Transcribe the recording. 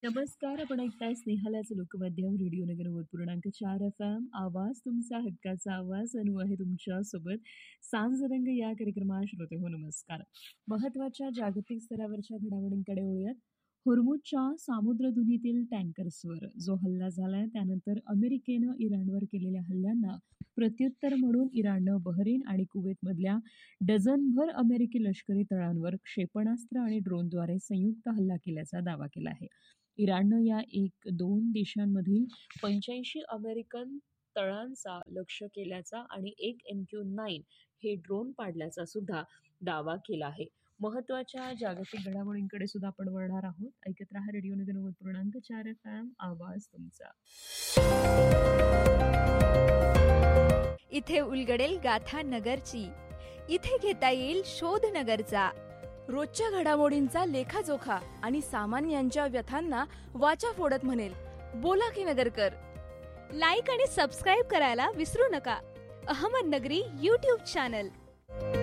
नमस्कार. आपण ऐकताय स्नेहालयाचं लोकमाध्यम रेडिओ नगर 90.4 FM. आवाज तुमचा हक्काचा आवाज. अनु आहे तुमच्यासोबत. सांज रंग या कार्यक्रमात श्रोते हो नमस्कार. महत्वाच्या जागतिक स्तरावरच्या घडामोडींकडे वळूयात. होर्मुझच्या सामुद्रधुनीतील टँकर्सवर जो हल्ला झालाय त्यानंतर अमेरिकेनं इराणवर केलेल्या हल्ल्यांना प्रत्युत्तर म्हणून इराणनं बहरीन आणि कुवेतमधल्या डझनभर अमेरिकी लष्करी तळांवर क्षेपणास्त्र आणि ड्रोनद्वारे संयुक्त हल्ला केल्याचा दावा केला आहे. इराणनं या 1-2 देशांमधील 85 अमेरिकन तळांचा लक्ष्य केल्याचा आणि एक MQ-9 हे ड्रोन पाडल्याचा सुद्धा दावा केला आहे. महत्वाच्या जागतिक घडामोडींकडे सुद्धा आपण वळणार आहोत. ऐकत रहा रेडिओ नगर 90.4 FM. आवाज तुमचा. इथे उलगडेल गाथा नगरची, इथे घेता येईल शोध नगरचा. रोजच्या घडामोडींचा लेखाजोखा आणि सामान्यांच्या व्यथांना वाचा फोडत म्हणेल, बोला की नगरकर. लाईक आणि सबस्क्राईब करायला विसरू नका. अहमदनगरी YouTube चॅनल.